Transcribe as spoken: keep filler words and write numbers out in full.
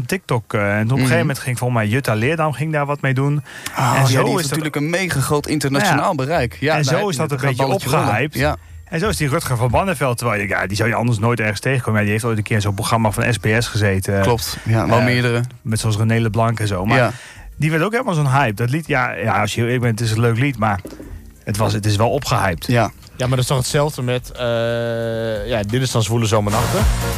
een TikTok. Uh, en op een mm-hmm. gegeven moment ging volgens mij Jutta Leerdam ging daar wat mee doen. Oh, en zo ja, die is heeft natuurlijk een mega groot internationaal nou ja, bereik. Ja, en nou, zo is dat een beetje opgehyped. Ja. En zo is die Rutger van Barneveld, terwijl je, ja, die zou je anders nooit ergens tegenkomen. Ja, die heeft ooit een keer in zo'n programma van S B S gezeten. Klopt, ja, wel uh, meerdere. Met zoals René Leblanc en zo. Maar ja. die werd ook helemaal zo'n hype. Dat lied, ja, ja als je heel eerlijk bent, het is een leuk lied, maar het, was, het is wel opgehyped. Ja. Ja, maar dat is toch hetzelfde met... Uh, ja, dit is dan Zwoele Zomernachten.